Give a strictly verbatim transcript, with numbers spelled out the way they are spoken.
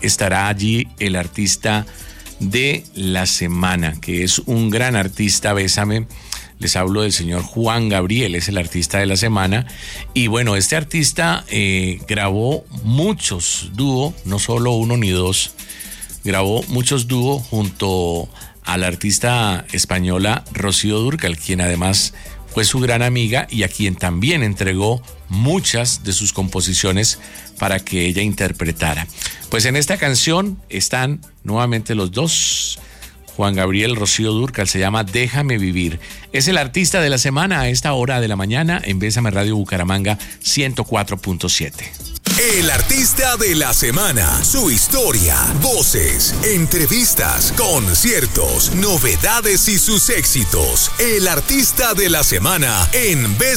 estará allí el artista de la semana, que es un gran artista, Bésame. Les hablo del señor Juan Gabriel, es el artista de la semana. Y bueno, este artista eh, grabó muchos dúos, no solo uno ni dos, grabó muchos dúos junto a la artista española Rocío Dúrcal, quien además fue su gran amiga y a quien también entregó muchas de sus composiciones para que ella interpretara. Pues en esta canción están nuevamente los dos, Juan Gabriel, Rocío Dúrcal, se llama Déjame Vivir. Es el artista de la semana a esta hora de la mañana en Bésame Radio Bucaramanga ciento cuatro punto siete. El artista de la semana, su historia, voces, entrevistas, conciertos, novedades y sus éxitos. El artista de la semana en Bésame